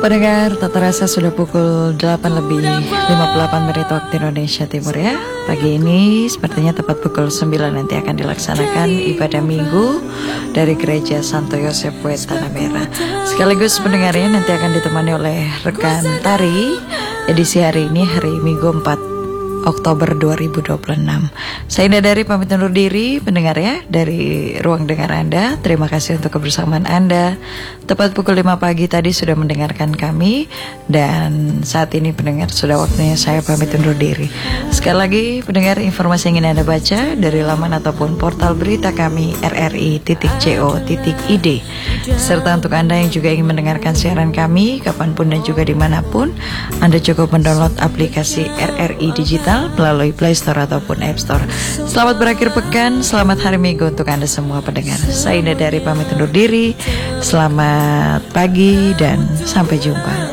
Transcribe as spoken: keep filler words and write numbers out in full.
Pendengar, tak terasa sudah pukul delapan lebih lima puluh delapan menit waktu Indonesia Timur ya. Pagi ini sepertinya tepat pukul sembilan nanti akan dilaksanakan ibadah minggu dari Gereja Santo Yosef Wet Tanah Merah. Sekaligus pendengarnya nanti akan ditemani oleh rekan tari edisi hari ini, hari Minggu empat Oktober dua ribu dua puluh enam. Saya Indah dari pamit undur diri pendengar ya dari ruang dengar Anda. Terima kasih untuk kebersamaan Anda. Tepat pukul lima pagi tadi sudah mendengarkan kami, dan saat ini pendengar sudah waktunya saya pamit undur diri. Sekali lagi pendengar, informasi yang ingin Anda baca dari laman ataupun portal berita kami r r i titik co titik i d. Serta untuk Anda yang juga ingin mendengarkan siaran kami kapanpun dan juga dimanapun, Anda cukup mendownload aplikasi R R I Digital melalui Play Store ataupun App Store. Selamat berakhir pekan, selamat hari Minggu untuk Anda semua pendengar. Saya Indah dari pamit undur diri. Selamat pagi dan sampai jumpa.